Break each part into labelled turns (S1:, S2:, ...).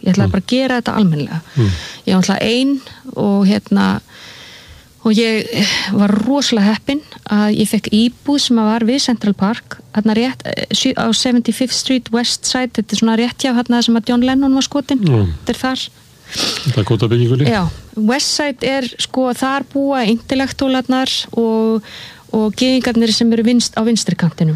S1: ég ætlaði bara að gera þetta almennilega ég var alltaf ein og ég var rosalega heppin að ég fekk íbúð sem var við Central Park þarna rétt á 75th Street West Side, þetta svona rétt hjá þarna sem að John Lennon var skotinn þetta þar
S2: það góta byggingunni
S1: já, West Side sko þar búa intellektualarnar og gyðingarnir sem eru á vinstri kantinum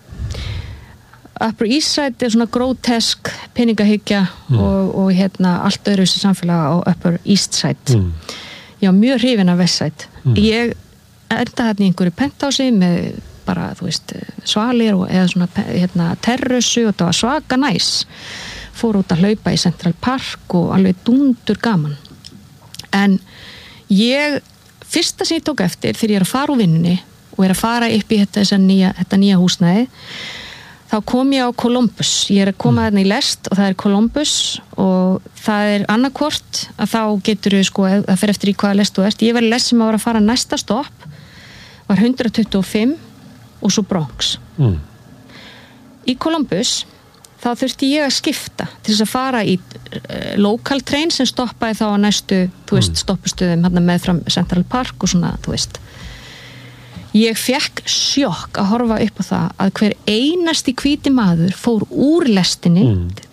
S1: Upper East Side svona grótesk peningahyggja og allt öðru sem samfélag á Upper East Side já, mjög hrifin af West Side ég enda í einhverju penthouse með bara, þú veist, svalir eða svona terrössu og það var svaka næs fór út að hlaupa í Central Park og alveg dundur gaman en fyrsta sem ég tók eftir þegar ég að fara úr vinnunni og að fara upp í þetta nýja húsnæði þá kom ég á Columbus ég að koma þarna í lest og það Columbus og það annarkvort að þá getur sko, það fer eftir í hvaða lest þú ert ég var í lest sem að fara næsta stopp var 125 og svo Bronx í Columbus þá þurfti ég að skipta til þess að fara í local train sem stoppaði þá á næstu þú veist, stoppustöðum hérna meðfram Central Park og svona, þú veist ég fekk sjokk að horfa upp á það að hver einasti hvíti maður fór úr lestinni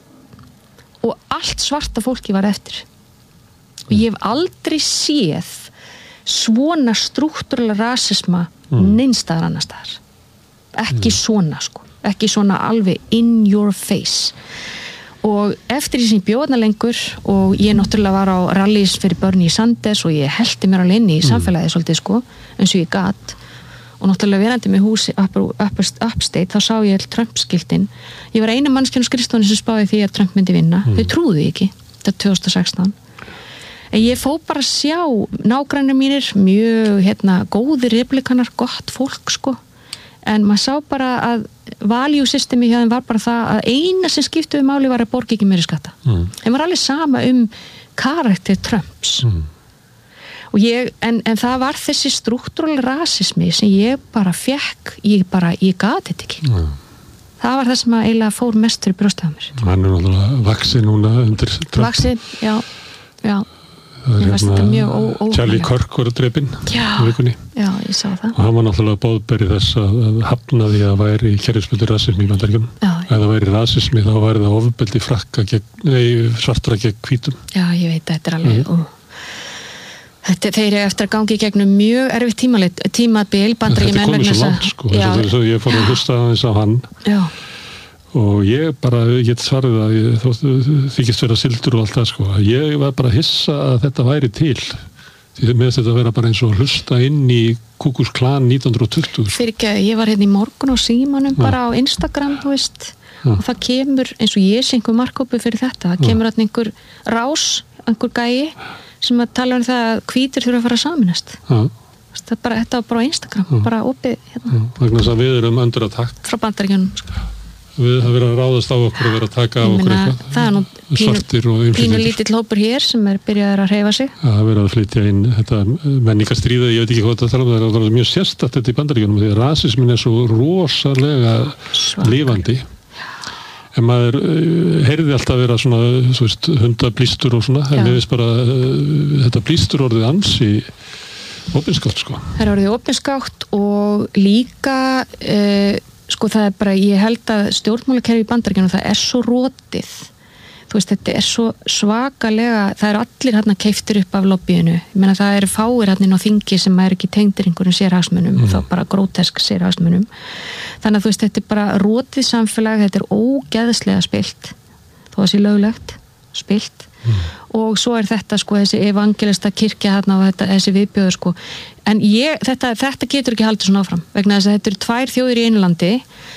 S1: og allt svarta fólki var eftir og ég hef aldrei séð svona struktúrlega rasisma neinstaðar annars staðar ekki svona sko ekki svona alveg in your face og eftir því sem ég bjóðna lengur og ég náttúrulega var á rallys fyrir Bernie Sanders og ég heldi mér alveg inn í samfélagið svolítið sko eins og ég gat og náttúrulega verandi með húsi upstate þá sá ég Trump-skiltin ég var eina mannskjörn á skrifstofunni sem spáði því að Trump myndi vinna þau trúðu ekki, þetta 2016 en ég fó bara að sjá nágrannir mínir mjög góðir republikanar, gott fólk sko en maður sá bara að value systemi hjá þeim var bara það að eina sem skiptuði máli var að borga ekki meiri skatta þeim var alveg sama karakter Trumps og en það var þessi struktúral rasismi sem ég bara fekk ég gat þetta ekki það var það sem að eiginlega fór mest fyrir brjóstið á mér
S2: hann náttúrulega vaxið núna undir Trump
S1: vaxið, já ég veist þetta mjög óhægilegt
S2: Charlie Kirk var að drepinn í vikunni
S1: já, ég sá það
S2: og hann var náttúrulega boðberi þess að hafna því að væri kerfisbundið rasismi í Bandaríkjunum ef það væri rasismi þá væri það ofbeldi svartra gegn hvítum
S1: já, ég veit þetta alveg þeir eru eftir að gangi í gegnum mjög erfitt tímabil Bandaríkjamenn
S2: þetta komið svo langt sko þess að ég fór að hlusta aðeins á hann
S1: já
S2: og ég bara get svarið að þykist vera sildur og allt það sko ég var bara að hissa að þetta væri til því með þetta vera bara eins og hlusta inn í Ku Klux Klan 1920
S1: fyrir ekki að ég var í morgun á símanum bara á Instagram þú veist og það kemur eins og ég sé einhver markkópi fyrir þetta það kemur einhver rás einhver gæi sem að tala það að hvítir þurfa að fara að saminast þetta var bara á Instagram bara opið
S2: vegna þess að við erum undir attack
S1: frá Bandaríkjunum sko
S2: við hafa verið að ráðast á okkur og verið að taka á okkur eitthvað
S1: það nú pínu lítill hópur hér sem byrjaður að hreyfa sig
S2: það verið að flytja inn þetta menningarstríða, ég veit ekki hvað það tala það er mjög sérstakt þetta í Bandaríkjunum því að rasismin svo rosalega lifandi en maður heyrði alltaf vera svona þú veist, hundablístur og svona en við veist bara þetta blístur orðið ansi opinskátt sko
S1: það er orðið opinskátt og líka sko það bara, ég held að stjórnmálakerfi í Bandaríkjunum það svo rótið þú veist, þetta svo svakalega það allir hérna keiftir upp af lobbyinu ég meina það fáir hérna inn á þingi sem ekki tengdir einhverjum sérhagsmunum þá bara grótesk sérhagsmunum þannig að þú veist, þetta bara rótið samfélag þetta ógeðslega spilt þó það sé löglegt spilt og svo þetta sko þessi evangelista kirkja hérna og þessi viðbjóður sko en þetta getur ekki haldið svona áfram vegna þess að þetta eru tvær þjóðir í einu landi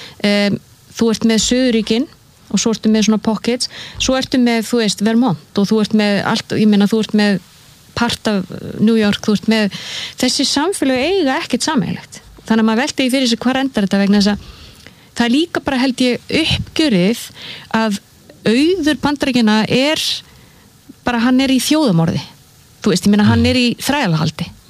S1: þú ert með Suðurríkin og svo ertu með svona pockets svo ertu með, þú veist, Vermont og þú ert með allt, ég meina þú ert með part af New York, þú ert með þessi samfélög eiga ekkert sameiginlegt þannig að maður velti í fyrir sig hvar endar þetta vegna þess að það líka bara held ég uppgjörið að auður Bandaríkjanna bara hann í þjóðamorði þú veist, ég meina hann í þrælahaldi og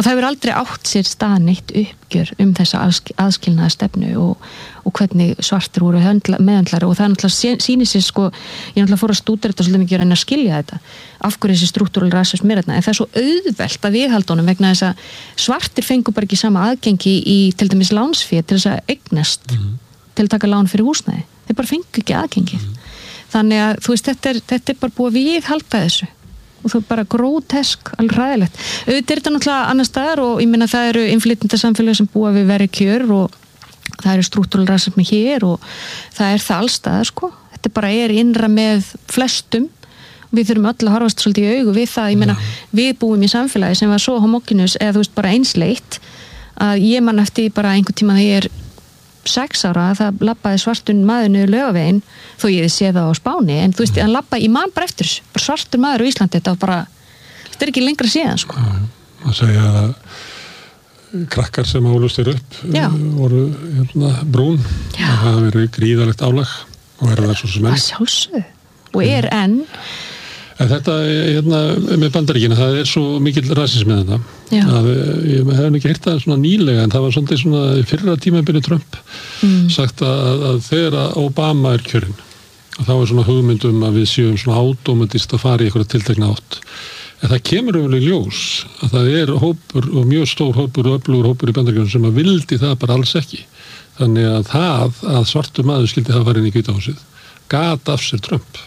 S1: og það hefur aldrei átt sér stað neitt uppgjör þessa aðskilnaða stefnu og hvernig svartir voru meðhöndlari og það náttúrulega sýnir sér sko, ég náttúrulega fór að stúdera þetta svolítið mikið að reyna að skilja þetta af hverju þessi struktúral rasismi en það er svo auðvelt að viðhalda honum vegna þess að svartir fengu bara ekki sama aðgengi í til dæmis lánsfé til þess að eignast til að taka lán fyrir húsnæði, þeir bara fengu ekki aðgengi þannig að þú veist þetta er bara búið að viðhalda þessu og það er bara grótesk, alveg ræðilegt auðvitað er þetta náttúrulega annar staðar og ég meina það eru innflytjendasamfélög sem búa við verri kjör og það eru struktúral rasismi hér og það er það allstaðar sko þetta bara er innra með flestum við þurfum öll að horfast svolítið í augu við það, ég meina við búum í samfélagi sem var svo homogynous eða þú veist bara einsleitt að ég man eftir bara einhvern tíma þegar ég er 6 ára að það labbaði svartur maður niður Laugaveginn þó ég sé það á Spáni en þú veist, hann labbaði, ég man bara eftir bara svartur maður á Íslandi, þetta er ekki lengra síðan sko.
S2: Það segja að krakkar sem álustir upp voru brún og það hafi verið gríðalegt álag og það svo sem enn.
S1: Það sjálfsögðu og enn.
S2: En þetta með Bandaríkina, það er svo mikill rasismi þetta. Að, ég hef ekki heyrt það svona nýlega en það var svona fyrra tímabili Trump sagt að þegar Obama er kjörinn og þá er svona hugmyndum að við séum svona automatist að fara í eitthvað tiltekna átt. En það kemur umlega ljós að það er hópur og mjög stór hópur og öflugur hópur í Bandaríkjunum sem að vildi það bara alls ekki. Þannig að það að svartur maður skildi það fara inn í Hvíta húsið gat af sér Trump.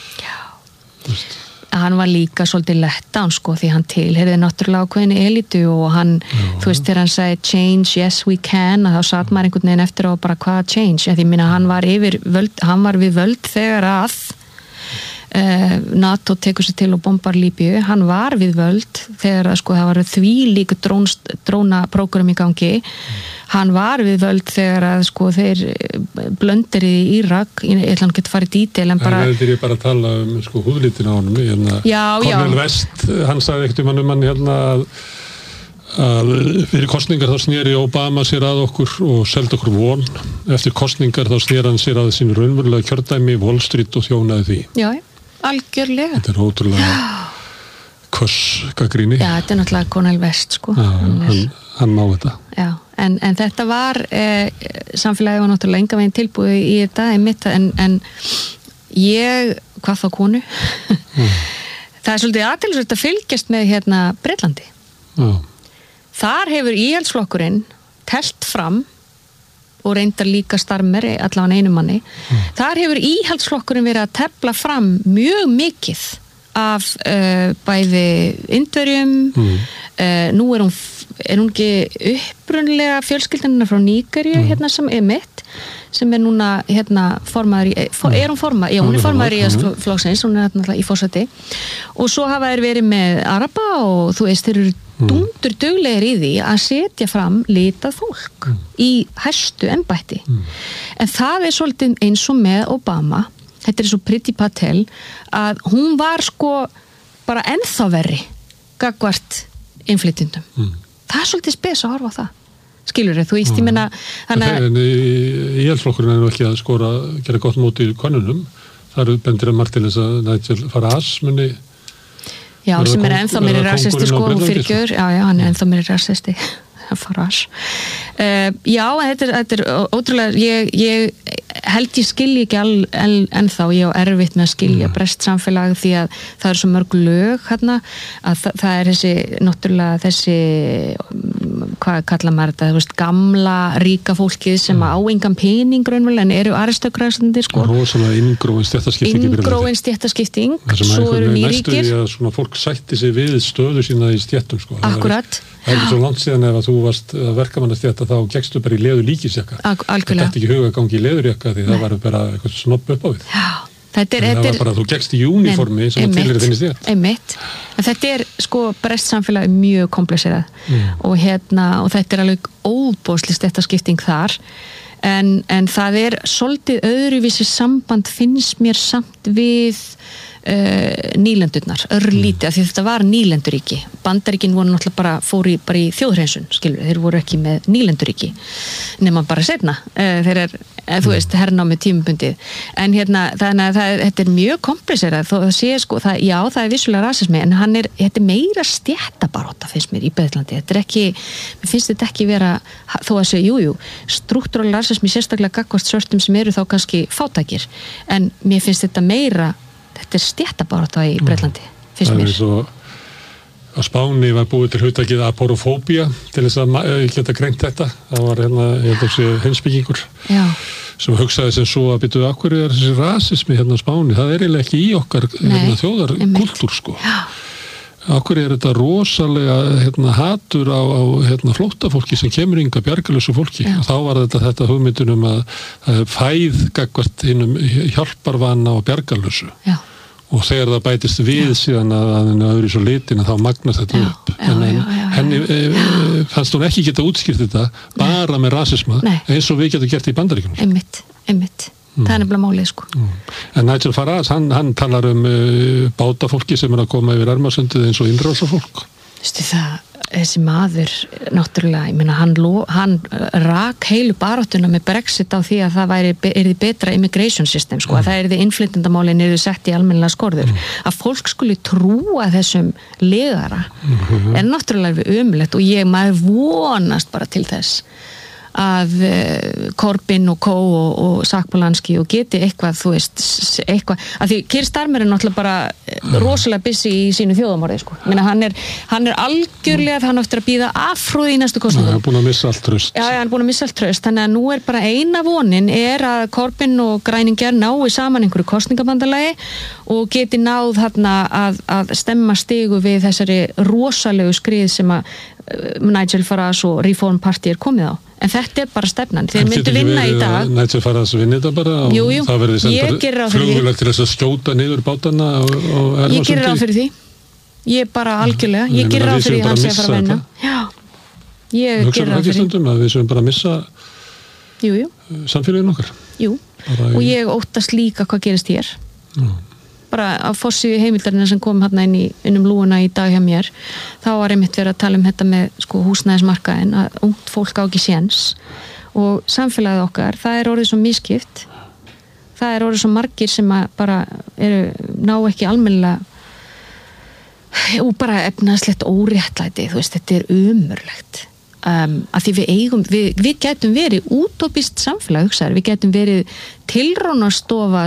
S1: Hann var líka svolítið lettan sko því hann tilheyrði náttúrulega ákveðinni elítu og hann, þú veist þegar hann sagði change, yes we can, að þá satt maður einhvern veginn eftir og bara hvað change, því minna hann var við völd þegar að NATO tekur sér til og bombar Líbíu, hann var við völd þegar að sko það var því líka drónaprógram í gangi hann var við völd þegar að sko þeir blöndir í Írak, ég ætla hann getur farið dítil en bara...
S2: Það er ég bara að tala sko húðlitin á honum, Cornel West, hann sagði ekkert hann að fyrir kostningar þá sneri Obama sér að okkur og seldi okkur von, eftir kostningar þá sneri hann sér að sín raunverulega kjördæmi Wall Street og þjónaði því.
S1: Já, algjörlega.
S2: Þetta er ótrúlega gagnrýni.
S1: Já, þetta er náttúrulega Cornel West sko.
S2: Hann má þetta.
S1: Já. En þetta var samfélagið var náttúrulega enga veginn tilbúið í þetta en ég, hvað þá konu það er svolítið athyglisvert að fylgjast með Bretlandi þar hefur íhaldsflokkurinn telt fram og reyndar líka Starmer allavega einu manni þar hefur íhaldsflokkurinn verið að tefla fram mjög mikið af bæði Indverjum nú er hún ekki upprunlega fjölskyldunina frá Nígeríu sem mitt sem er núna formaður í hún formaður í flokksins hún er náttúrulega í forsæti og svo hafa þeir verið með Araba og þú veist þeir eru dundur duglegir í því að setja fram litað fólk í hæstu embætti en það er svolítið eins og með Obama þetta er svo Priti Patel að hún var sko bara ennþá verri gagnvart innflytjendum það er svolítið spes að horfa á það skilur þú veist, ég meina
S2: en íhaldsflokkurinn er nú ekki að gera gott móti í konunum það eru bendir að Martínez að Nigel Farage muni
S1: sem er ennþá meiri rasisti sko fyrirgjör, hann er ennþá meiri rasisti Farage þetta er ótrúlega ég held ég skilji ekki ennþá, ég á erfitt með að skilja brestsamfélag því að það er svo mörg lög að það er náttúrulega þessi hvað kallar maður þetta, þú veist, gamla ríka fólkið sem á engan pening raunverulega en eru aristokræsandi sko.
S2: Rosalega inngróin
S1: stéttaskipting svo eru nýríkir
S2: næstu því að svona fólk sætti sig við stöðu sína í stéttum sko.
S1: Akkurat
S2: Það er ekki svo langt síðan ef að þú varst verkamannastétta þá gekkstu bara í leður líkisjakka.
S1: Algjörlega.
S2: Þetta er ekki huga að gangi í leðurjakka því það var bara eitthvað snopp upp á við.
S1: Já, þetta
S2: var bara að þú gekkst í uniformi sem að tilheyrir þinni stétt.
S1: Einmitt. En þetta er sko brestsamfélagi mjög komplexerað og þetta er alveg óbóðslega stéttaskipting þar en það er svolítið öðruvísi samband finnst mér samt við nýlendurnar, örlítið af því þetta var nýlenduríki. Bandaríkin voru náttúrulega fóru bara í þjóðhreinsun, skilur, þeir voru ekki með nýlenduríki nema bara seinna. Þeir þú veist, hernámi tímabundið en þannig að þetta mjög kompliserað, þó það sé sko það vissulega rasismi, en þetta meira stéttabarátta finnst mér í Bretlandi, þetta ekki, mér finnst þetta ekki vera þó að segja, struktúral rasismi sérstaklega gagnvart svörtum sem eru þá kannski fátækir, en mér finnst þetta meira, þetta stéttabarátta í Bretlandi, finnst mér.
S2: Á Spáni var búið til hugtakið aporofóbía til þess að geta greint þetta. Það var heimspekingur sem hugsaði sem svo að byrjuðu af hverju þessi rasismi á Spáni. Það eiginlega ekki í okkar þjóðarkultúr sko. Af hverju þetta rosalega hatur á flóttafólki sem kemur hingað bjargarlausu fólki. Og þá var þetta hugmyndin að fæð gagnvart hinum hjálparvana og bjargarlausu. Já. Og þegar það bætist við síðan að öðru svo litin að þá magnast þetta upp. Henni fannst hún ekki geta útskýrt þetta bara með rasisma eins og við getum gert í Bandaríkjunum.
S1: Einmitt. Það er nefnilega málið sko.
S2: En Nigel Farage, hann talar bátafólki sem að koma yfir Ermarsundið eins og innrásarfólk.
S1: Þessi maður, náttúrulega, ég meina, hann rak heilu baráttuna með Brexit á því að það yrði betra immigration system, sko, að það yrði innflytjendamálin yrði sett í almennilega skorður. Að fólk skuli trúa þessum legara er náttúrulega ömurlegt og maður vonast bara til þess að Corbyn og og Sakpolanski og geti eitthvað, þú veist, eitthvað, að því Keir Starmer er náttúrulega bara rosalega busy í sínu þjóðamorði, sko. Ég meina, hann er algjörlega, hann eftir að bíða afhróð í næstu kosningum.
S2: Hann er búin að missa allt traust.
S1: Já, hann er búin að missa allt traust, þannig að nú er bara eina vonin að Corbyn og græningjar nái saman einhverju kosningabandalagi og geti náð þarna að stemma stigu við þessari rosalegu skrið sem að Nigel Farage og Reform Party er komið á. En þetta er bara stefnan. Þeir myndu vinna í dag.
S2: Nigel Farage vinni þetta bara og það verði senda flugvélar til þess að skjóta niður bátana og Ermarsundi.
S1: Ég gerir ráð fyrir því. Ég bara algjörlega. Ég gerir ráð fyrir því að hann sé að fara að vinna. Já. Ég gerir ráð fyrir því.
S2: Að við séum bara að missa samfélagin okkar.
S1: Jú. Og ég óttast líka hvað gerist hér. Bara á forsíðu heimildarina sem kom hérna inn lúuna í dag hjá mér, þá var einmitt verið að tala þetta með húsnæðismarkaðinn, að ungt fólk á ekki séns og samfélagið okkar, það er orðið svo misskipt, það er orðið svo margir sem að bara ná ekki almennilega og bara efnahagslegt óréttlæti, þú veist, þetta er ömurlegt. Að því við gætum verið útópist samfélag, hugsaður, við gætum verið tilrónastofa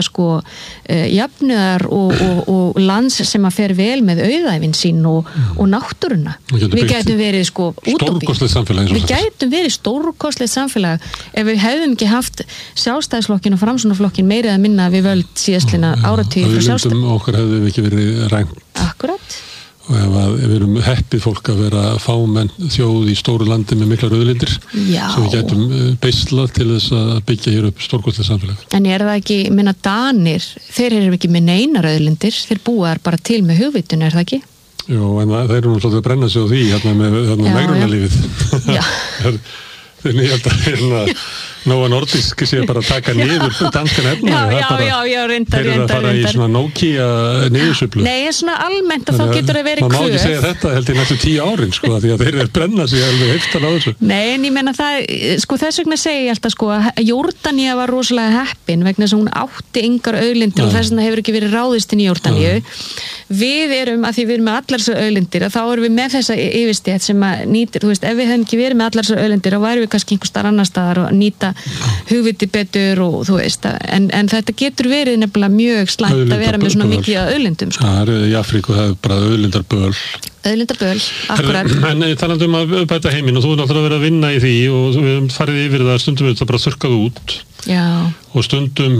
S1: jafnöðar og lands sem að fer vel með auðæfin sín og náttúruna. Við gætum verið
S2: stórkostlegt samfélag.
S1: Við gætum verið stórkostlegt samfélag ef við hefðum ekki haft Sjálfstæðisflokkin og Framsóknarflokkin meira að minna við völd síðastlina áratugi frá Sjálfstæðisflokkin.
S2: Okkar hefðum við ekki verið rænt.
S1: Akkurat.
S2: Og ef við erum heppið fólk að vera fámenn þjóð í stóru landi með miklar auðlindir sem við getum beislað til þess að byggja hér upp stórkostlega samfélag.
S1: En er það ekki, minna Danir, þeir eru ekki með neinar auðlindir, þeir búa þar bara til með hugvitun, er það ekki?
S2: Jú, en þeir eru nú svolítið að brenna sig á því með megrunarlífið.
S1: Já.
S2: Þannig að Nóa Nordisk sé bara að taka niður danskan efnaði.
S1: Já, reyndar.
S2: Þeir eru að fara í svona Nokia niðursveiflu.
S1: Nei, en svona almennt að þá getur það verið kvöð.
S2: Má ekki segja þetta held ég næstu 10 árin, sko, því að þeir eru að brenna sig alveg heiftan á þessu.
S1: Nei, en ég meina það, sko, þess vegna segi ég alltaf, sko, að Jórdaníu var rosalega heppin vegna þess að hún átti engar auðlindir og þess vegna hefur ekki verið ráðist inn í Jórdaníu. Við erum, að því við erum með allar þessar auðlindir, að þá erum við með þessa yfirstétt sem að nýtir, þú veist, ef við hefum ekki verið með allar þessar auðlindir, þá værum við kannski einhvers staðar annar staðar og nýta hugviti betur og þú veist, en þetta getur verið nefnilega mjög slæmt að vera með svona mikið að auðlindum, sko.
S2: Það er í Afríku, það er bara auðlindarböl.
S1: Auðlindarböl, akkurat.
S2: En talandi að bæta heiminn og þú er náttúrulega verið að vinna í því og við höfum farið yfir það, stundum við þetta bara þurrkað út.
S1: Já.
S2: Og stundum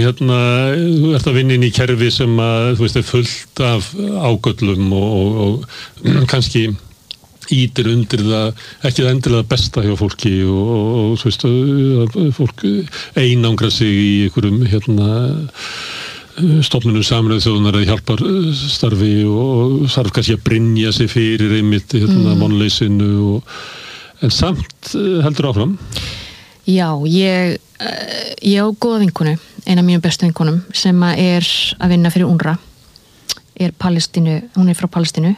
S2: þú ert að vinna inn í kerfi sem að, þú veist, er fullt af ágöllum og kannski ítir undir það, ekki það endilega besta hjá fólki og þú veist, fólk einangra sig í einhverjum stofnunum Sameinuðu þjóðanna eða hjálparstarfi og þarf kannski að brynja sig fyrir einmitt vonleysinu en samt heldur áfram. Já,
S1: ég á góða vinkonu, eina af mínum bestu vinkonum sem er að vinna fyrir UNRWA, hún er frá Palestínu.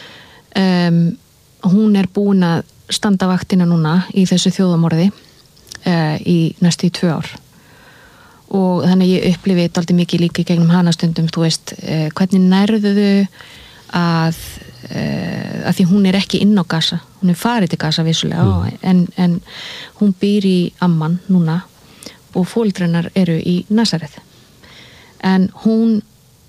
S1: Hún er búin að standa vaktina núna í þessu þjóðamorði í næstu 2 ár og þannig ég upplifi dálítið mikið líka í gegnum hana stundum, þú veist, hvernig nærðu að því hún ekki inn á Gaza, hún farið til Gaza vissulega, en hún býr í Amman núna og foreldrar eru í Nasaret, en hún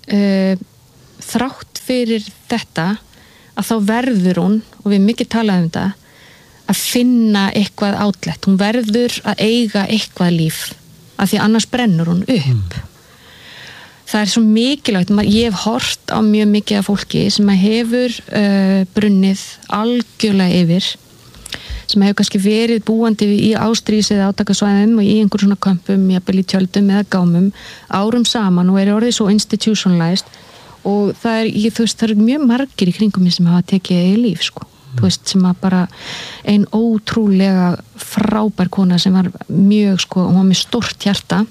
S1: þrátt fyrir þetta að þá verður hún, og við mikið talaðum þetta, að finna eitthvað outlet, hún verður að eiga eitthvað líf, af því annars brennur hún upp. Það svo mikilvægt, ég hef hort á mjög mikið af fólki sem hefur brunnið algjörlega yfir, sem hefur kannski verið búandi í ástríðis eða átakasvæðum og í einhver svona kampum, jafnvel í tjöldum eða gámum, árum saman og orðið svo institutionalized, og það þú veist, það mjög margir í kringum mér sem hafa tekið í líf, sko. Þú veist, sem að bara ein ótrúlega frábær kona sem var mjög, sko, hún var með stórt hjarta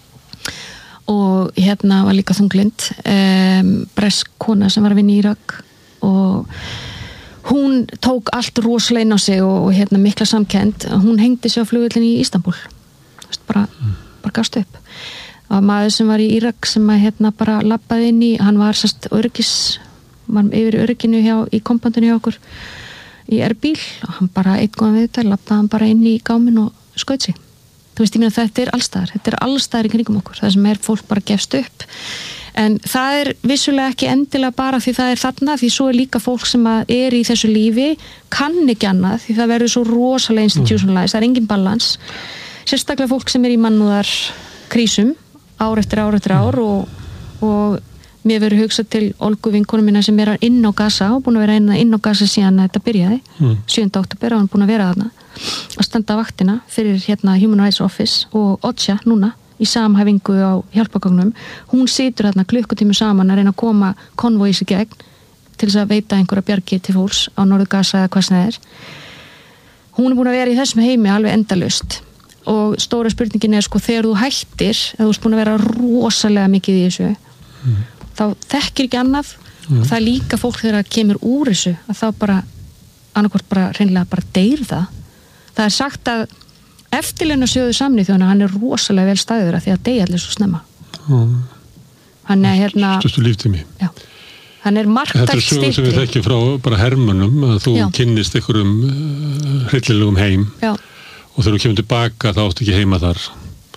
S1: og var líka þunglynd, bresk kona sem var að vinna í Írak, og hún tók allt rosalega inn á sig og mikla samkennd. Hún hengdi sig á flugvöllin í Istanbul, bara gafst upp. Það var maður sem var í Írak sem að bara labbaði inn í, hann var sérst var yfir örygginu í kompandinu hjá okkur í Erbil, og hann bara einn góðan við þetta, labbaði hann bara inn í gáminn og skaut sig. Þú veist, ég meina, þetta allstaðar í kringum okkur, það sem fólk bara gefst upp, en það vissulega ekki endilega bara því það þarna, því svo líka fólk sem í þessu lífi, kann ekki annað, því það verður svo rosalega institutionalized, það engin balans, sérstaklega fólk sem í mannúðar krísum, ár eftir ár, og mér verður hugsað til Olgu vinkonu minna sem inn á Gaza og búin að vera inn á Gaza síðan þetta byrjaði, 7. október, og hann búin að vera þarna að standa vaktina fyrir Human Rights Office og OCHA núna í samhæfingu á hjálpagögnum. Hún situr þarna klukkutími saman að reyna að koma konvóis í gegn til þess að veita einhverja bjargi til fólks á Norður Gaza eða hvað sem það Hún búin að vera í þessum heimi alveg endalaust, og stóra spurningin sko, þegar þú hættir, eða þú ert búin að vera rosalega mikið í þessu, þá þekkir ekki annað, og það líka fólk þegar það kemur úr þessu, að þá bara annarkvort bara hreinlega bara deyr það. Það sagt að eftirlaunasjóður Sameinuðu þjóðanna, hann rosalega vel stæður að því að deyja allir svo snemma. Hann
S2: stuttu líftími.
S1: Já. Hann marktækt
S2: styttri. Þetta sögur sem við þekkjum frá bara hermönnum, að þú kynnist einhverjum hryllilegum heim, og þegar þú kemur tilbaka þá áttu ekki heima þar,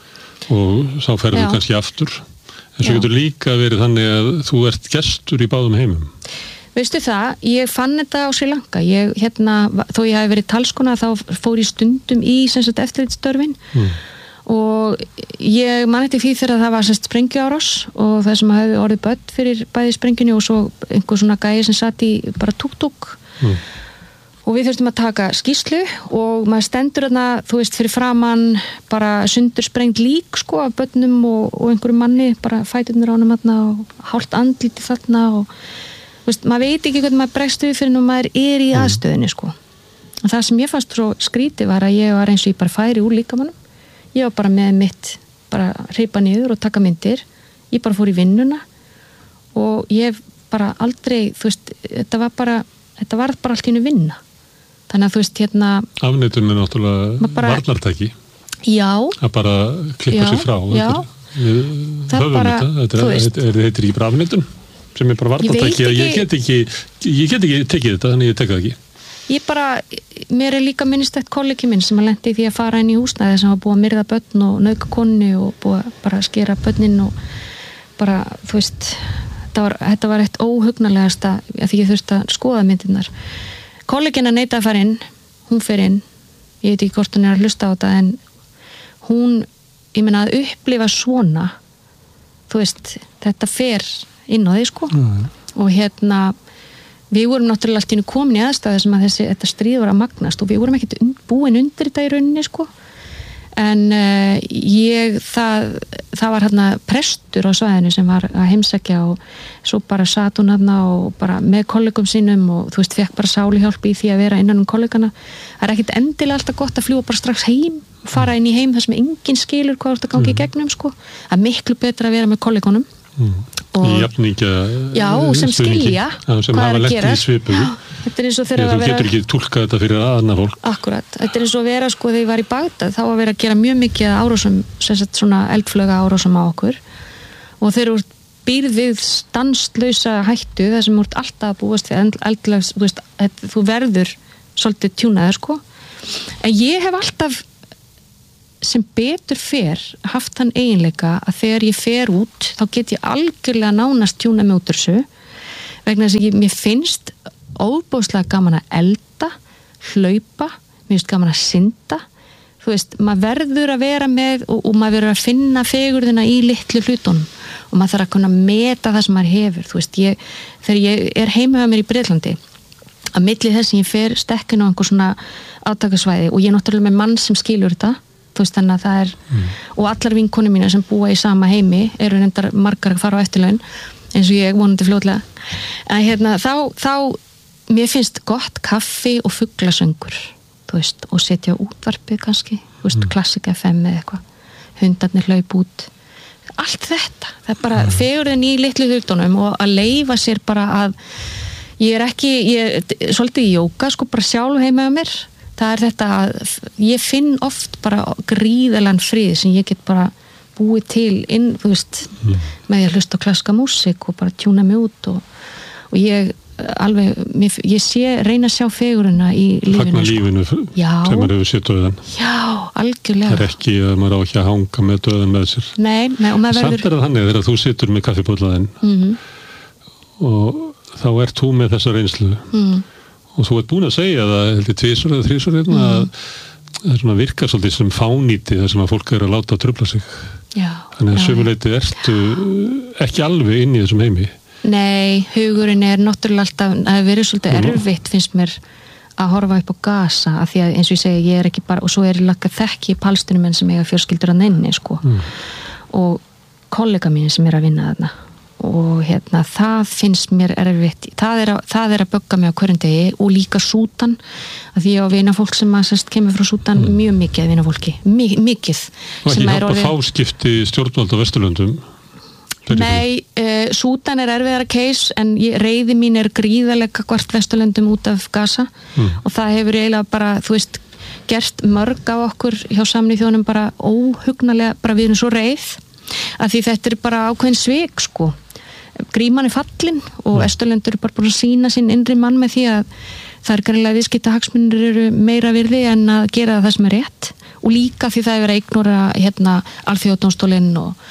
S2: og þá ferðu kannski aftur. En svo getur líka verið þannig að þú ert gestur í báðum heimum.
S1: Veistu það, ég fann þetta á Sri Lanka. Þó ég hafi verið talskona, þá fór ég stundum í eftirlitsstörfin, og ég man eftir því þegar það var sprengjuárás, og það sem hefði orðið börn fyrir bæði sprengjunni, og svo einhver svona gæi sem satt í bara tuk-tuk, og við þurftum að taka skýrslu, og maður stendur þarna, þú veist, fyrir framan bara sundursprengt lík, sko, af börnum og einhverjum manni, bara fæturnir á honum þarna og hálft andliti þarna, og þú veist, maður veit ekki hvernig maður bregst við fyrir nú maður í aðstöðinni, sko. Og það sem ég fannst svo skrítið var að ég var eins og ég bara færi úr líkamannum. Ég var bara með mitt, bara hreypa niður og taka myndir. Ég bara fór í vinnuna, og ég bara aldrei, þú veist, þetta var bara allt í einu vinna. Þannig að þú veist,
S2: Afneitun náttúrulega varnartæki.
S1: Já. Að
S2: bara klippa sér frá.
S1: Já.
S2: Það bara, þetta heitir ekki bara afneitun, sem bara varnartæki. Ég get ekki tekið þetta, þannig ég tek það ekki. Mér líka minnistætt kollegi minn sem lenti í því að fara inn í húsnæði sem var búið að myrða börn og nauðga konu og búið að bara skera börnin, og bara, þú veist, þetta var eitt óhugnalegasta, því ég þurfti að skoða myndirnar. Kollegina neitaði að fara inn, hún fer inn, ég veit ekki hvort hún að hlusta á þetta, en hún, ég meina að upplifa svona, þú veist, þetta fer inn á því, sko, og við vorum náttúrulega allt í einu komin í aðstæðu sem að þetta stríð var að magnast, og við vorum ekkert búin undir þetta í rauninni, sko, en það var prestur á svæðinu sem var að heimsækja, og svo bara sat hún og bara með kollegum sínum, og þú veist, fekk bara sáluhjálp í því að vera innan kollegana. Það er ekkert endilega alltaf gott að fljúga bara strax heim, fara inn í heim þar sem enginn skilur hvað þetta gangi í gegnum, sko. Það er miklu betra að vera með kollegunum Í jafningja
S1: sem skilja
S2: sem hafa lent í svipuðu.
S1: Þetta eins og þegar
S2: þú getur ekki túlkað þetta fyrir annað fólk.
S1: Akkurat, þetta eins og vera þegar ég var í Bagdad, þá var verið að gera mjög mikið árásum, sem sagt svona eldflauga árásum á okkur og þeir eru býrð við stanslausa hættu þar sem þú ert alltaf að búast við eldlags, þú verður svolítið tjúnaður en ég hef alltaf sem betur fer haft þann eiginleika að þegar ég fer út þá get ég algjörlega nánast tjúna mig út úr þessu vegna þess að mér finnst óbóðslega gaman að elda, hlaupa mér finnst gaman að synda þú veist, maður verður að vera með og maður verður að finna fegurðina í litlu hlutunum og maður þarf að kunna meta það sem maður hefur þú veist, þegar ég er heima með mér í Breitlandi að milli þess að ég fer stekkin á einhver svona átakasvæði og ég er náttúrulega með mann sem skilur þetta þú veist þannig að það er og allar vinkonur mínar sem búa í sama heimi eru reyndar margar að fara á eftirlaun eins og ég vonandi fljótlega en þá mér finnst gott kaffi og fuglasöngur þú veist og setja útvarpið kannski þú veist klassika FM eða eitthvað hundarnir hlaup út allt þetta það er bara fegurðin í litlu hlutunum og að leyfa sér bara að ég er svolítið í jóga bara sjálf heima á mér það er þetta að ég finn oft bara gríðalan frið sem ég get bara búið til þú veist, með því að hlusta á klassíska músík og bara tjúna mig út og ég reyna að sjá fegurina í lífinu
S2: fagna lífinu sem maður hefur séð döðan
S1: algjörlega
S2: það er ekki að maður á ekki að hanga með döðan með sér
S1: nei og maður
S2: samt er það þannig þegar þú situr með kaffibóllaðinn og þá ert þú með þessa reynslu og þú ert búin að segja það heldur 2 eða 3 að það er svona virkar svolítið sem fánýti þar sem að fólk er að láta að trufla sig þannig að sömuleyti ertu ekki alveg inn í þessum heimi
S1: Nei, hugurinn er náttúrulega alltaf að vera svolítið erfitt finnst mér að horfa upp á Gaza af því að eins og ég segi, ég er ekki bara og svo er ég þekki palestínumenn sem eiga fjölskyldur að nenni og kollega mín sem er að vinna þarna og það finnst mér erfitt það er að bögga mig á hverjum degi og líka Súdan af því að vinafólk sem kemur frá Súdan mjög mikið vinafólki, mikið
S2: og ekki hjálpa fáskipti stjórnvald á Vesturlöndum
S1: Nei, Súdan er erfiðara case en reiði mín er gríðalega hvort Vesturlöndum út af Gaza og það hefur eiginlega bara, þú veist gert mörg á okkur hjá Sameinuðu þjóðunum bara óhugnalega, bara við erum svo reið af því þetta er bara ákveðin svik gríman er fallin og Vesturlöndur er bara búin að sýna sín innri mann með því að það er greinilega viðskiptahagsmunir eru meira virði en að gera það sem er rétt og líka því það er verið að ignora alþjóðadómstólinn og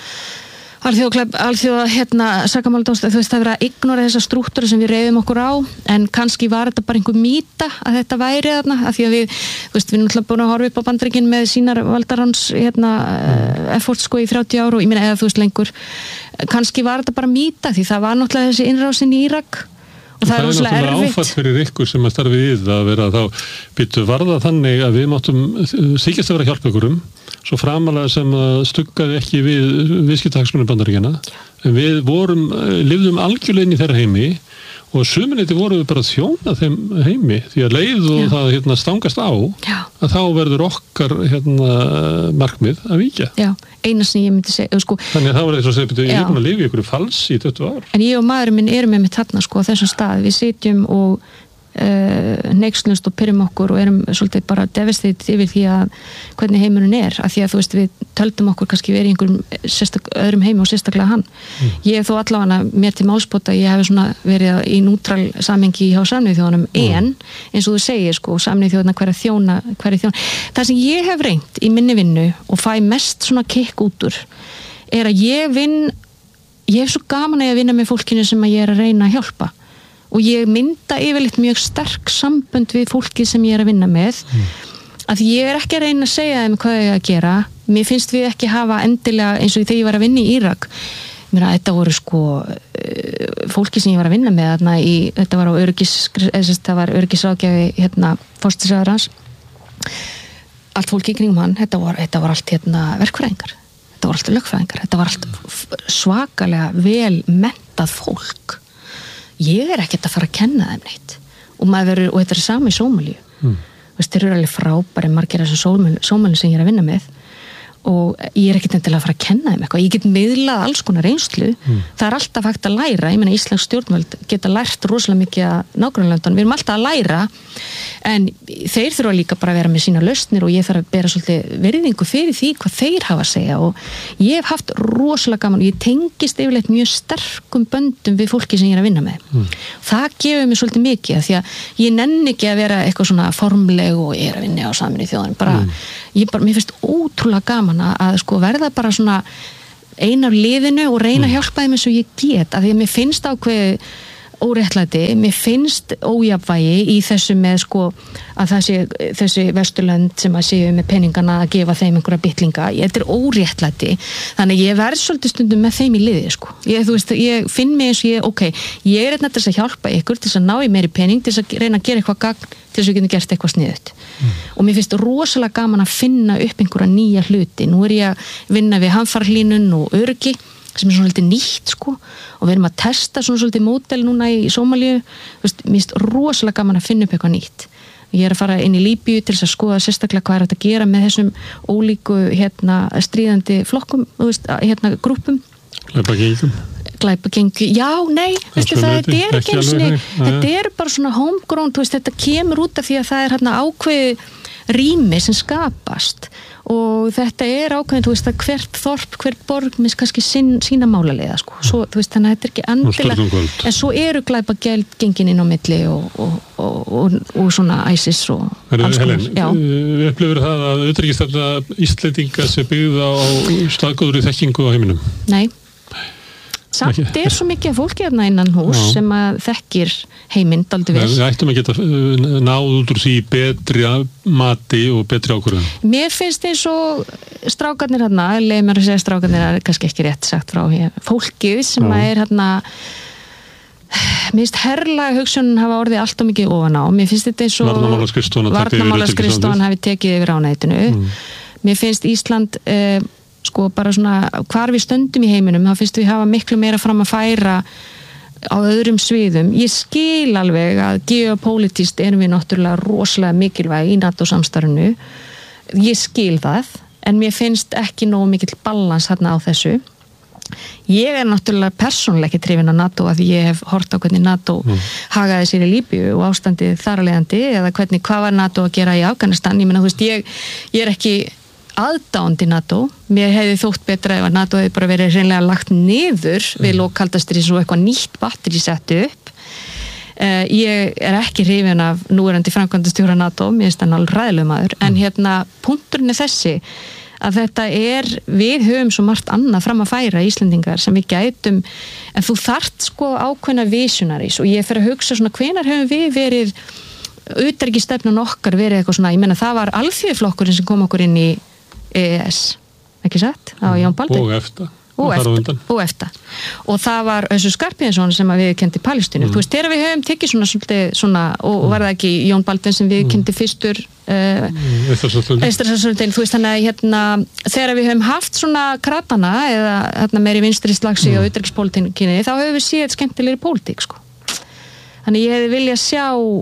S1: alþjóða sakamáladómstólinn, þú veist það er verið að ignora þessa strúktúra sem við reyðum okkur á en kannski var þetta bara einhver mýta að þetta væri þarna, af því að við erum náttúrulega búin að horfa upp á Bandaríkin með sínar valdaráns effort í 30 ár og ég meina eða þú veist lengur kannski var þetta bara mýta því það var náttúrulega þessi innrásin í Írak og það er rosalega erfitt. Það er náttúrulega áfall fyrir ykkur sem að starfi í það að vera þá byttu varða þannig að við máttum þykjast að vera að hjálpa ykkurum svo framalega sem að stuggaði ekki við viðskiptahagsmunir Bandaríkjanna en við lifðum algjörlega inn í þeirra heimi og suminleiti vorum við bara að þjóna þeim heimi því að leið og það stangast á að þá verður okkar markmið að víkja. Já, eina sem ég myndi segja
S2: Þannig að það var eins og segja, ég er búin að lifa í ykkur fals í 20 ár.
S1: En ég og maðurinn minn erum með þarna á þessum stað, við sitjum og neykslumst og pyrrum okkur og erum svolítið bara devastated yfir því að hvernig heimurinn er, af því að þú veist við töldum okkur kannski verið í einhverjum öðrum heimi og sérstaklega hann. Ég hef þó allavega mér til málspota, ég hef svona verið í nútral samhengi hjá Sameinuðu þjóðunum en eins og þú segir Sameinuðu þjóðuna hverja þjóna. Það sem ég hef reynt í minni vinnu og fæ mest svona kikk út úr er að ég hef svo gaman að vinna með fólkinu sem að ég er að reyna að hjálpa og ég mynda yfirleitt mjög sterk sambönd við fólki sem ég er að vinna með að ég er ekki að reyna að segja þeim hvað ég er að gera mér finnst við ekki hafa endilega eins og þegar ég var að vinna í Írak þetta voru fólki sem ég var að vinna með þetta var öryggisráðgjafi forsætisráðherrans allt fólki í kringum hann þetta var allt verkfræðingar þetta var allt lögfræðingar þetta var allt svakalega vel menntað fólk ég er ekkert að fara að kenna þeim neitt og þetta er sami í Sómalíu þeir eru alveg frábæri margir þessum Sómalíu sem ég er að vinna með og ég ekkert endilega að fara að kenna þeim eitthvað, ég get miðlað alls konar reynslu, það alltaf hægt að læra, ég meina íslensk stjórnvöld geta lært rosalega mikið að nágrannalöndunum, við erum alltaf að læra, en þeir þurfa líka bara að vera með sína lausnir og ég þarf að bera svolítið virðingu fyrir því hvað þeir hafa að segja og ég hef haft rosalega gaman, ég tengist yfirleitt mjög sterkum böndum við fólki sem ég er að vinna með. Það gefur mér svolítið mikið, því að ég nenni ekki að vera eitthvað svona formleg og ég er að vinna á Sameinuðu þjóðunum, mér finnst ótrúlega gaman að sko verða bara svona ein af liðinu og reyna að hjálpa þeim eins og ég get, af því að mér finnst ákveðið óréttlæti, mér finnst ójafnvægi í þessu með sko að þessi Vesturlönd sem að séu með peningana að gefa þeim einhverja bitlinga, þetta er óréttlæti, þannig ég verð svolítið stundum með þeim í liði sko, ég finn mig eins og ég er þetta að hjálpa ykkur til þess að ná í meiri pening, til þess að reyna að gera eitthvað gagn, til þess að við getum gert eitthvað sniðugt og mér finnst rosalega gaman að finna upp einhverja nýja hluti, nú er ég að vinna við hamfarahlýnun og öryggi sem er svona svolítið nýtt sko og við erum að testa svona svolítið módel núna í Sómalíu, mér finnst rosalega gaman að finna upp eitthvað nýtt. Ég er að fara inn í Líbíu til þess að skoða sérstaklega hvað er hægt að gera með þessum ólíku stríðandi flokkum, grúppum. Glæpagengjum, já, nei, þetta er ekki eins og þetta er bara svona homegrown, þetta kemur út af því að það er ákveðið rými sem skapast og þetta er ákveðin, að hvert þorp, hvert borg með kannski sína málaleiða, sko. Svo, þannig að þetta er ekki endilega, en svo eru glæpagengin inn á milli og svona ISIS og alls konar.
S2: Helen, upplifir það að utanríkisstefna Íslendinga sé byggð á staðgóðri þekkingu á heiminum?
S1: Nei. Samt er svo mikið fólki hérna innan hús sem að þekkir heiminn dálítið vel.
S2: Við ættum að geta náð út úr því betri mati og betri ákvörðun.
S1: Mér finnst eins og strákarnir hérna, leið mér að segja strákarnir er kannski ekki rétt sagt frá hér. Fólkið sem er hérna, mér finnst herrlega hugsunin hafa orðið allt og mikið ofan á. Mér finnst þetta eins og varnarmálaskrifstofan hafi tekið yfir ráðuneytinu. Mér finnst Ísland sko bara svona hvar við stöndum í heiminum, þá finnst við hafa miklu meira fram að færa á öðrum sviðum. Ég skil alveg að geopolítískt erum við náttúrulega rosalega mikilvæg í NATO-samstarfinu. Ég skil það, en mér finnst ekki nógu mikill balans þarna á þessu. Ég er náttúrulega persónulega ekki hrifin af NATO að ég hef hort á hvernig NATO hagaði sér í Líbíu og ástandið þar að leiðandi, eða hvað var NATO að gera í Afganistan. Ég meina, ég er ekki aðdáandi NATO, mér hefði þótt betra ef að NATO hefði bara verið hreinlega lagt niður við lókaldastríðs og eitthvað nýtt batteri sett upp. Ég er ekki hrifin af núverandi framkvæmdastjóra NATO, mér finnst hann alveg hræðilegur maður, en punkturinn er þessi að við höfum svo margt annað fram að færa Íslendingar sem við gætum, en þú þarft sko ákveðna visionaries og ég fer að hugsa svona hvenær höfum við verið utanríkisstefnan okkar verið eitthvað svona, ég meina það var alþjóðaflokkurinn sem kom okkur inn í EES, ekki satt? Það var Jón Baldvin. Og EFTA. Og það var Össur Skarphéðinsson sem við kendi Palestínu. Þegar við höfum tekið svona og var það ekki Jón Baldvin sem við kendi fyrstur Eystrasaltsveldin, þannig að þegar við höfum haft svona krapana eða meiri vinstri slagsi á utanríkispólitíkinni, þá höfum við séð skemmtilegri pólitík, sko. Þannig ég hefði viljað sjá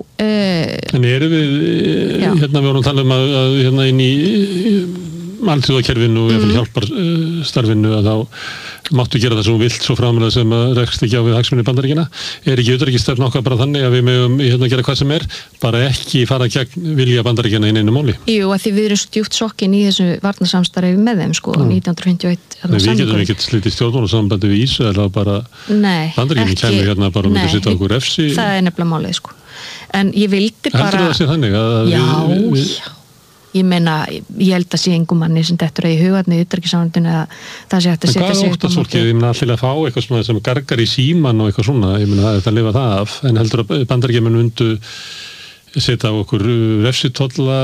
S2: En erum við við vorum að tala að inn í alþjóðakerfinu og hjálparstarfinu að þá máttu gera það sem þú vilt svo framlega sem að rekst ekki á við hagsmuni Bandaríkjanna. Er ekki utanríkisstefna okkar bara þannig að við megum gera hvað sem er, bara ekki fara gegn vilja Bandaríkjanna í neinu máli? Jú,
S1: að því við erum svo djúpt sokkin í þessu varnarsamstarfi með þeim, 1951.
S2: Við getum ekki slitið stjórnmálasambandi við Ísrael að bara Bandaríkjanna kæmi bara og myndi að setja okkur refsi.
S1: Það er nefnilega málið, sko. En ég vildi bara...
S2: Heldur það sé þannig
S1: Já. Ég meina, ég held að sé engum manni sem dettur í hugarni í utanríkisráðuneytinu eða það sé hægt að setja sig upp á móti. En hvað óttast fólkið? Ég meina allir að fá eitthvað svona sem gargar í síman og eitthvað svona, ég meina þetta lifa það af, en heldur að Bandaríkjamenn mundu setja á okkur refsitolla,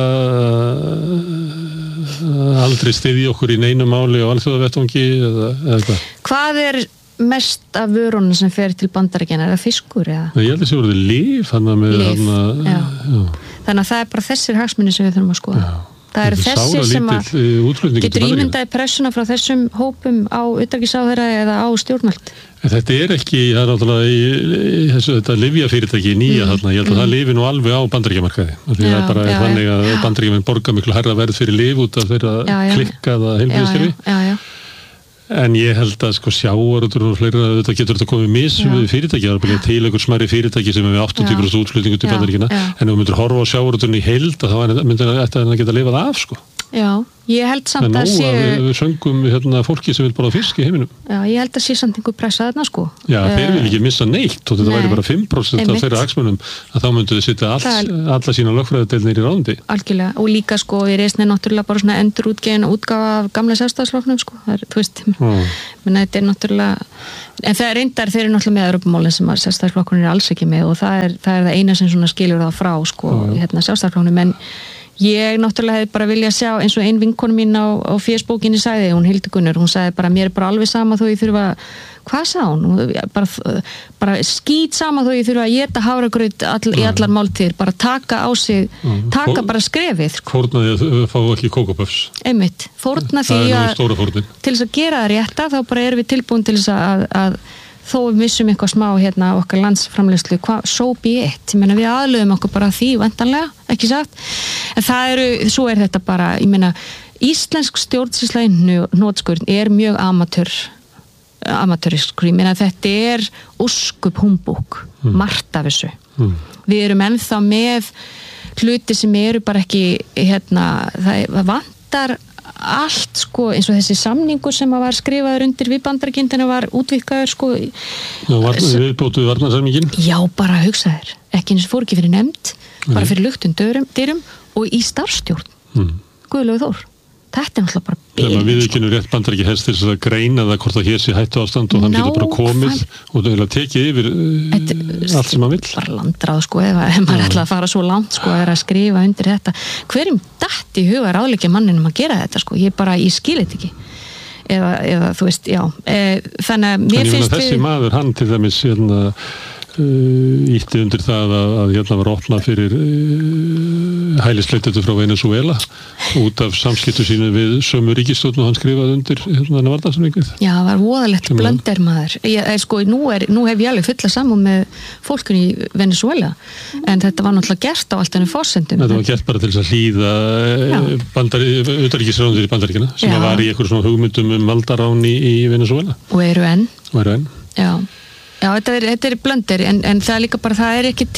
S1: aldrei styðja okkur í neinu máli og alþjóðavettvangi eða hvað? Hvað er mest af vörunum sem fer til Bandaríkjanna? Er það fiskur eða? Ég held að það sé orðið lyf. Þannig að það er bara þessir hagsmunir sem við þurfum að skoða. Það eru þessir sem að getur ímyndaði pressuna frá þessum hópum á utanríkisráðherra eða á stjórnvöld.
S2: Þetta ekki, það náttúrulega í þessu, þetta lyfjafyrirtæki nýja þarna, ég held að það lifi nú alveg á Bandaríkjamarkaði. Því það bara þannig að Bandaríkjamenn borga miklu hærra verð fyrir lyf út af þeirra klikkaða heilbrigðiskerfi. En ég held að sjávarútur og fleira, þetta getur þetta komið við fyrirtæki, það er til einhver smærri fyrirtæki sem er við 80% útflutningu til Bandaríkjanna, en ef við myndir horfa á sjávarúturinn í heild, þá myndir þetta að geta lifað af,
S1: Já, ég held samt að sé...
S2: Við söngum fólki sem vil bara fisk í heiminum.
S1: Já, ég held að sé samt einhver pressa þarna,
S2: Já, þeir vil ekki missa neitt og þetta væri bara 5% af þeirra hagsmunum að þá myndu þau setja alla sína lögfræðideilnir í ráðundi.
S1: Algjörlega, og líka í reisni náttúrulega bara svona endurútgefin útgáfa af gamla Sjálfstæðisflokknum, það er, þú veist, menn þetta er náttúrulega... En það er reyndar, þeir eru náttúrulega með Evrópumálin sem að Sjálfstæðisflokkurinn er alls ekki með og það er það eina sem svona skilur það frá, Sjálfstæðisflokknum, en ég náttúrulega hefði bara viljað sjá eins og ein vinkonu mín á fésbókinni sagði, hún Hildur Gunnur, hún sagði bara mér er bara alveg sama þó ég þurfa, hvað sagði hún? Bara skít sama þó ég þurfa að éta hafragraut í allar máltíðir, bara taka á sig, taka bara skrefið.
S2: Fórnaði að fá ekki kókopöfs.
S1: Einmitt, fórna því að til þess að gera það rétta, þá bara erum við tilbúin til þess að þó við missum eitthvað smá okkar landsframleiðslu, so be it, ég meina við aðlöfum okkur bara því vantanlega, ekki sagt, en svo er þetta bara, ég meina íslensk stjórnsýsla í hnotskurn er mjög amatörisk, ég meina þetta er óskup humbúk, margt af þessu, við erum ennþá með hluti sem eru bara ekki, það vantar allt eins og þessi samningur sem var skrifaður undir við Bandaríkin þegar var útvíkkaður
S2: viðbótu varnarsamningin
S1: já bara hugsaður, ekki eins og fór ekki fyrir nefnd bara fyrir luktum dyrum og í starfstjórn Guðlaugur Þór, þetta er náttúrulega bara
S2: þegar við ekki rétt Bandaríki helst til þess að greina það hvort það hér sé hættu ástand og hann getur bara komið og það tekið yfir allt sem hann vill
S1: bara landráð ef maður ætla að fara svo langt er að skrifa undir þetta hverjum datt í huga ráðleggja manninum að gera þetta ég skil þetta ekki eða þú veist, já þannig að mér finnst
S2: þessi maður, hann til dæmis ítti undir það að var opnað fyrir hælisleitendur frá Venezuela út af samskiptu sínu við sömu ríkisstjórn og hann skrifaði undir varnarsamninginn.
S1: Já, það var voðalegt blöndir maður. Nú hef ég alveg fulla samúð með fólkun í Venezuela en þetta var náttúrulega gert á allt ennum forsendum.
S2: Þetta var gert bara til þess að hlýða utanríkisráðuneytið í Bandaríkjanna sem var í einhverjum svona hugmyndum valdarán í Venezuela.
S1: Og eru enn.
S2: Já.
S1: Já, þetta er blöndir, en það er líka bara, það er ekkit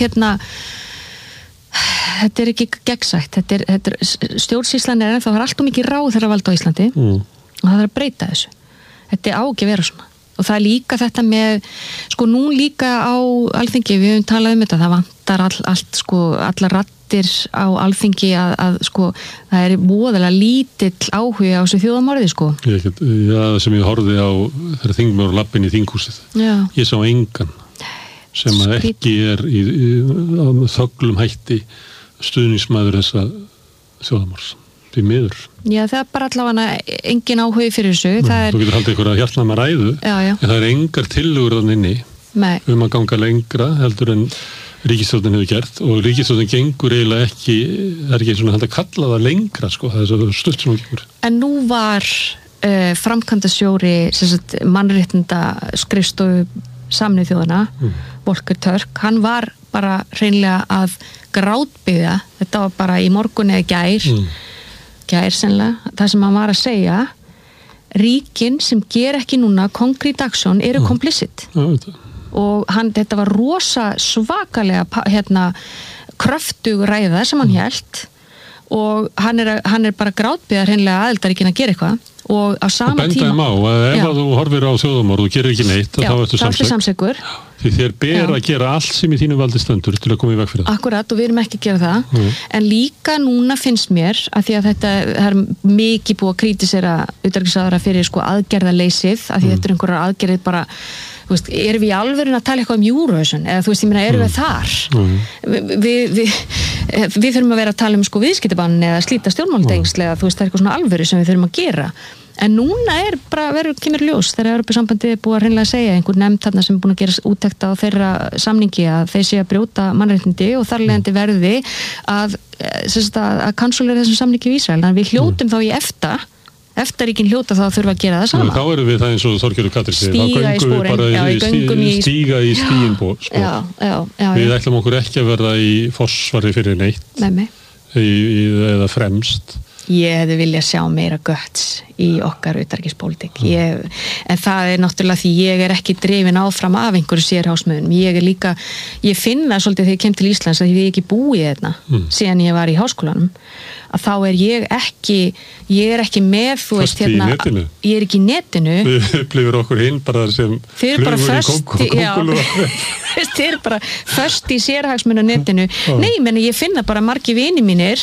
S1: þetta er ekki gegnsætt, stjórnsýslan er ennþá, það er alltaf mikið ráðherravald á Íslandi og það er að breyta þessu. Þetta á ekki að vera svona. Og það er líka þetta með, nú líka á Alþingi, við höfum talað um þetta, það vantar allar raddir á Alþingi að það er voðalega lítill áhuga á þessu þjóðamorði,
S2: það sem ég horfði á þegar þingmaður var labbinn í þinghúsið. Ég sá engan sem að ekki er í þöglum hætti stuðningsmaður þessa þjóðamorðs. Því miður.
S1: Já, það er bara allavega engin áhugi fyrir þessu.
S2: Þú getur haldið ykkur að hjartnæma ræðu, en það er engar tillögur þann inni að ganga lengra heldur en ríkisstjórnin hefur gert og ríkisstjórnin gengur eiginlega ekki, það er ekki svona hægt að kalla það lengra, það er svo stutt sem hún gengur. En
S1: nú var framkvæmdastjóri mannréttinda skrifstofu Sameinuðu þjóðanna, Volker Turk, hann var bara hreinlega að grátbiðja, þetta var bara í morgun eða gær sennilega, það sem hann var að segja ríkin sem ger ekki núna concrete action eru complicit og þetta var rosa svakalega kröftug ræða sem hann hélt og hann er bara grátbiðar hreinlega aðildarríkin að gera eitthvað og á sama tíma
S2: og ef þú horfir á þjóðamorð og gerir ekki neitt þá ertu
S1: samsegur
S2: því þér ber að gera allt sem í þínu valdi stendur til að koma í veg fyrir það.
S1: Akkurat og við erum ekki að gera það en líka núna finnst mér að því að þetta er mikið búið að kritisera utanríkisráðherra fyrir aðgerðaleysið að því þetta er einhverjar aðgerðir bara erum við í alvörun að tala eitthvað um Eurovision eða erum við þar við þurfum að vera að tala um viðskiptabann eða slíta stjórnmálatengsl eða það er eitthvað svona alvöru sem við þurfum að gera En núna kemur ljós þegar Evrópusambandið er búið að hreinlega segja einhver nefnd þarna sem er búin að gera úttekt á þeirra samningi að þeir sé að brjóta mannréttindi og þar leiðandi verði að kansulera þessum samningi í Ísrael. Þannig við hljótum þá í EFTA-ríkin hljóta þá að þurfa að gera það sama.
S2: Þá erum við það eins og Þorgerður Katrín segir,
S1: stíga í spórin,
S2: stíga í stígin spór. Við ætlum okkur ekki að verða í forsvari fyrir neitt eða fremst.
S1: Ég hefði viljað sjá meira guts í okkar utanríkispólitík. En það er náttúrulega því ég er ekki drifin áfram af einhverju sérhásmöðunum. Ég finn það svolítið þegar ég kem til Íslands að því ég ekki búið þarna síðan ég var í háskólanum, að þá er ég er ekki með, þú veist, hérna, ég er ekki í netinu.
S2: Við upplifir okkur hinn bara sem flugur í kóngulu.
S1: Þið er bara föst í sérhagsmunu netinu. Nei, meni ég finna bara margir vini mínir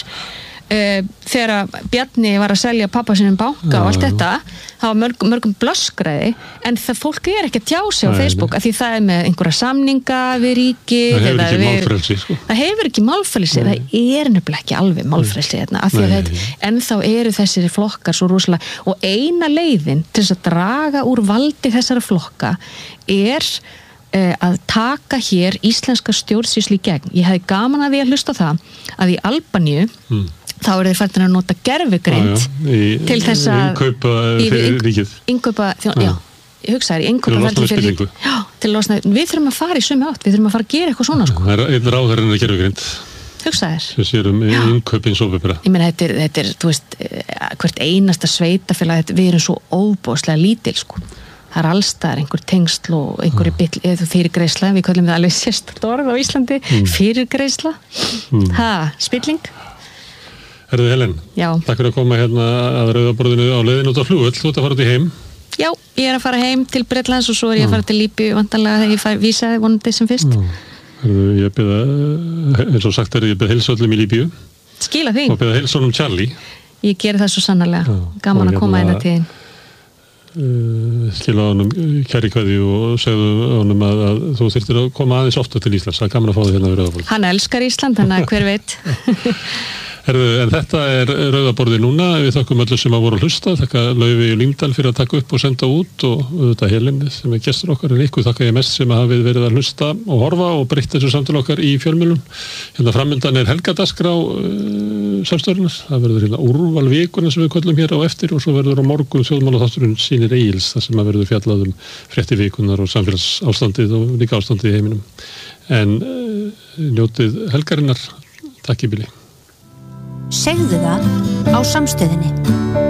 S1: þegar Bjarni var að selja pappa sinum banka og allt þetta, það var mörgum blöskræði, en það fólk er ekki að tjá sig á Facebook, af því það er með einhverja samninga við ríki,
S2: það hefur ekki málfrelsi, sko.
S1: Það hefur ekki málfrelsi, það er nefnilega ekki alveg málfrelsi hérna, af því að ennþá eru þessir flokkar svo rosalega, og eina leiðin til þess að draga úr valdi þessara flokka er að taka hér íslenska stjórnsýslu í gegn. Ég hefði gaman að því að hlusta á það að í Albaníu þá eru þeir fættin að nota gervigreind til þess að innkaupa fyrir ríkið. Ég hugsa þér, innkaupa fyrir ríkið. Til að losna, við þurfum að fara í sömu átt, við þurfum að fara að gera eitthvað svona, sko.
S2: Það er einn ráðherinn að gervigreind.
S1: Hugsa þér.
S2: Við séum innkaupin sopipera.
S1: Ég meina, þetta er, þú veist, hvert einasta sveitafélag, við erum svo óbóðslega lítil, sko. Það er allstaðar einhver tengsl og einhverju fyrirgreiðsla, við kallum það alveg sérstakt orð á Íslandi, fyrirgreiðsla. Spilling.
S2: Herðu Helen, takk fyrir að koma hérna að rauðaborðinu á leiðinu út á flugvöll, þú ert að fara út í heim. Já, ég er að fara heim til Bretlands og svo er ég að fara til Líbíu, vantanlega þegar ég vísaði vonandi sem fyrst. Herðu, ég byrða, eins og sagt ég byrða heilsöllum í Líbíu.
S1: Skila því.
S2: Og byrða heilsónum Charlie.
S1: Ég geri það svo sannarlega, gaman að koma inn að tíðin.
S2: Skila á honum kæri kveðju og segðu honum að þú þyrftir að koma aðeins ofta til Íslands, það er gaman að fá þig hérna við Rauðaborðið.
S1: Hann elskar Ísland, þannig að hver veit.
S2: En þetta er Rauðaborðið núna, við þökkum öllu sem að voru að hlusta, þakka Laufi Lyngdal fyrir að taka upp og senda út og auðvitað Helin sem er gestur okkar, en ykkur þakka ég mest sem að hafið verið að hlusta og horfa og breytta þessu samtal okkar í fjölmiðlum. Hérna framöndan er helgadagskrá samstöðurinnar, það verður hérna úrval vikuna sem við köllum hér á eftir og svo verður á morgun þjóðmálaþátturinn Sýnir Egils, þar sem að verður fjallað fréttir vikunar og samfélagsástandið og líka ástandið í heiminum. En njótið helgarinnar, takk í bili.
S3: Segðu það á Samstöðinni.